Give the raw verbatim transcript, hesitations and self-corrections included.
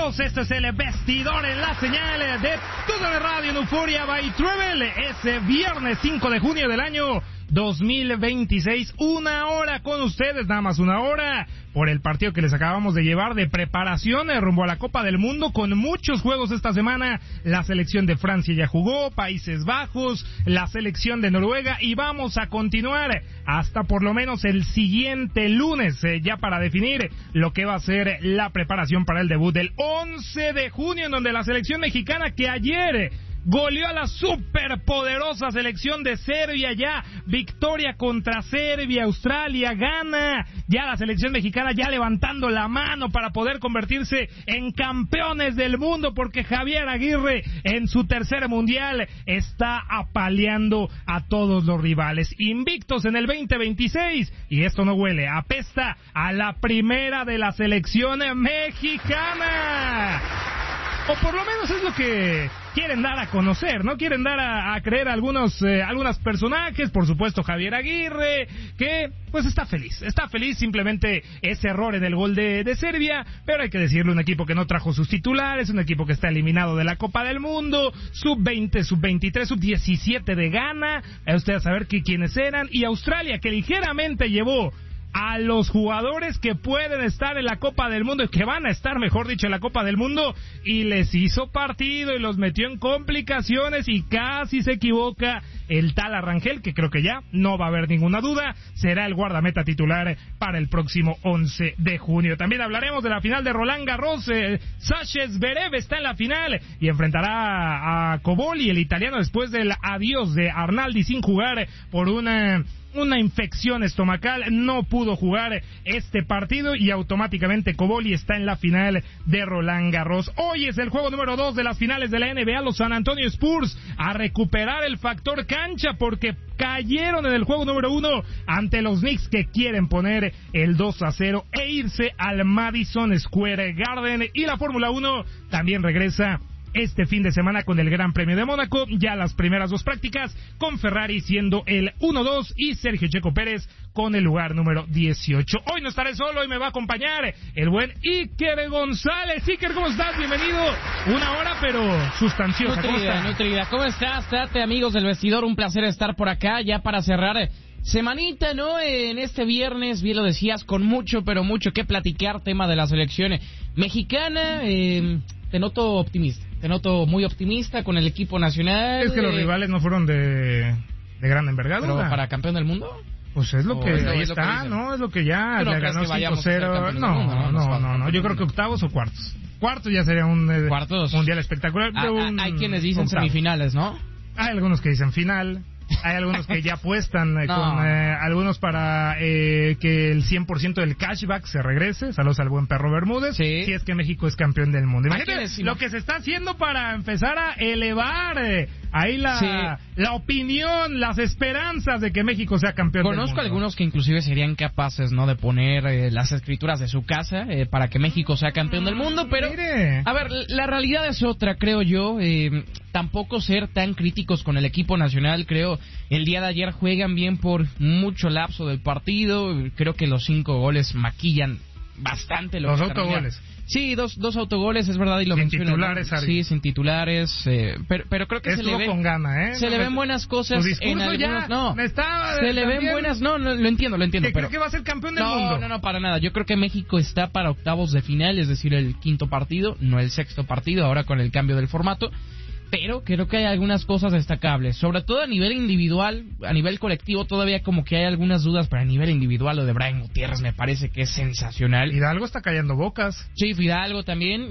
Bienvenidos, este es el Vestidor en la señal de T U D N Radio en Euforia by Travel. Es viernes cinco de junio del año dos mil veintiséis, una hora con ustedes, nada más una hora, por el partido que les acabamos de llevar de preparación rumbo a la Copa del Mundo, con muchos juegos esta semana. La selección de Francia ya jugó, Países Bajos, la selección de Noruega, y vamos a continuar hasta por lo menos el siguiente lunes, eh, ya para definir lo que va a ser la preparación para el debut del once de junio, en donde la selección mexicana, que ayer goleó a la superpoderosa selección de Serbia, ya victoria contra Serbia, Australia gana, ya la selección mexicana ya levantando la mano para poder convertirse en campeones del mundo, porque Javier Aguirre en su tercer mundial está apaleando a todos los rivales, invictos en el veinte veintiséis, y esto no huele, apesta a la primera de la selección mexicana. O por lo menos es lo que quieren dar a conocer, ¿no? Quieren dar a, a creer algunos eh, algunos personajes, por supuesto Javier Aguirre, que pues está feliz, está feliz, simplemente ese error en el gol de, de Serbia, pero hay que decirle, un equipo que no trajo sus titulares, un equipo que está eliminado de la Copa del Mundo, sub veinte, sub veintitrés, sub diecisiete de Ghana, a ustedes a saber que, quiénes eran, y Australia, que ligeramente llevó a los jugadores que pueden estar en la Copa del Mundo, que van a estar, mejor dicho, en la Copa del Mundo, y les hizo partido y los metió en complicaciones, y casi se equivoca el tal Arrangel, que creo que ya no va a haber ninguna duda, será el guardameta titular para el próximo once de junio. También hablaremos de la final de Roland Garros. eh, Sasha Zverev está en la final y enfrentará a Cobolli, el italiano, después del adiós de Arnaldi sin jugar por una una infección estomacal. No pudo jugar este partido y automáticamente Cobolli está en la final de Roland Garros. Hoy es el juego número dos de las finales de la N B A. Los San Antonio Spurs a recuperar el factor cancha, porque cayeron en el juego número uno ante los Knicks, que quieren poner el dos a cero e irse al Madison Square Garden. Y la Fórmula uno también regresa este fin de semana con el Gran Premio de Mónaco, ya las primeras dos prácticas, con Ferrari siendo el uno dos y Sergio Checo Pérez con el lugar número dieciocho. Hoy no estaré solo, hoy me va a acompañar el buen Iker González. Iker, ¿cómo estás? Bienvenido. Una hora, pero sustanciosa. Nutrida, ¿Cómo estás? nutrida. ¿Cómo estás? Trate, amigos del Vestidor, un placer estar por acá, ya para cerrar semanita, ¿no? En este viernes, bien lo decías, con mucho, pero mucho que platicar, tema de la selección mexicana. Eh, te noto optimista. Te noto muy optimista con el equipo nacional. Es que los eh, rivales no fueron de, de gran envergadura. ¿Pero para campeón del mundo? Pues es lo que es lo, ahí es lo está, que ¿no? Es lo que ya no le ganó cinco cero. No, mundo, no, no, no, no. Yo creo que octavos o cuartos. Cuartos ya sería un eh, ¿Cuartos? mundial espectacular. Ah, un, hay quienes dicen octavo. Semifinales, ¿no? Hay algunos que dicen final. Hay algunos que ya apuestan eh, no. con eh, algunos para eh, que el cien por ciento del cashback se regrese. Saludos al buen Perro Bermúdez. Sí. Si es que México es campeón del mundo. Imagínate decimos? lo que se está haciendo para empezar a elevar eh, ahí la, sí. la opinión, las esperanzas de que México sea campeón Conozco del mundo. Conozco algunos que inclusive serían capaces, ¿no?, de poner eh, las escrituras de su casa eh, para que México sea campeón del mundo, pero Mire. a ver, la realidad es otra, creo yo. Eh, tampoco ser tan críticos con el equipo nacional, creo. El día de ayer juegan bien por mucho lapso del partido. Creo que los cinco goles maquillan bastante lo los que autogoles. termina. Sí, dos dos autogoles, es verdad, y lo sin mencioné. Titulares, ¿no? Sí, sin titulares, eh, pero, pero creo que Estuvo se le ven con gana, ¿eh? se no, le ven buenas cosas en algunos, ya no. Me está, se le ven buenas, no, no, lo entiendo, lo entiendo, ¿Que pero cree que va a ser campeón del no, mundo? No, no, para nada. Yo creo que México está para octavos de final, es decir, el quinto partido, no el sexto partido, ahora con el cambio del formato. Pero creo que hay algunas cosas destacables, sobre todo a nivel individual, a nivel colectivo todavía como que hay algunas dudas, pero a nivel individual lo de Brian Gutiérrez me parece que es sensacional. Hidalgo está callando bocas. Sí, Fidalgo también.